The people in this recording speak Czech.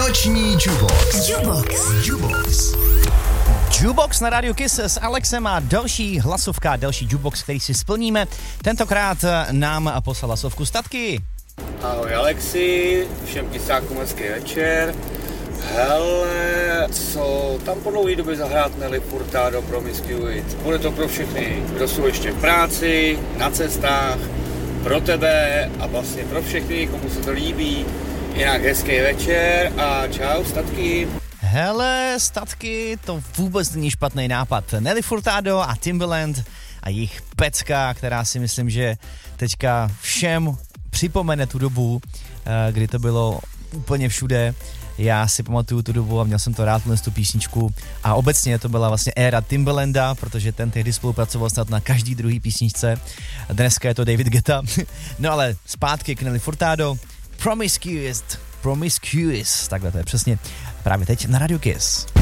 Noční Jukebox. Jukebox na Radio Kiss s Alexem a další hlasovka, další jukebox, který si splníme. Tentokrát nám poslala hlasovku Statky. Ahoj Alexi, všem kysákům hezký večer. Hele, co tam po dlouhé době zahrát Nelly Furtado Promiscuous? Bude to pro všechny, kdo jsou ještě v práci, na cestách, pro tebe a vlastně pro všechny, komu se to líbí. Jinak hezký večer a čau Statky. Hele, Statky, to vůbec není špatný nápad. Nelly Furtado a Timbaland a jejich pecka, která si myslím, že teďka všem připomene tu dobu, kdy to bylo úplně všude. Já si pamatuju tu dobu a měl jsem to rád, tu písničku. A obecně to byla vlastně éra Timbalanda, protože ten tehdy spolupracoval snad na každý druhý písničce. Dneska je to David Guetta. No ale zpátky k Nelly Furtado. Promiscuous. Takhle to je přesně právě teď na Radio Kiss.